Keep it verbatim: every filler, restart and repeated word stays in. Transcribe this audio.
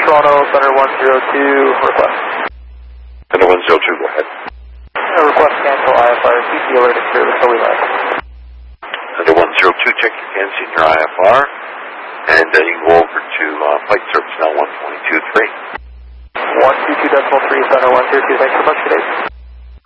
Toronto, Center one zero two, request. Center one zero two, go ahead. Uh, request cancel I F R, C T alerted service, so we left. Center one zero two, check your canceling your I F R, and uh, you can go over to uh, flight service now one twenty-two point three. one two two decimal three, Center one zero two, thanks so much today.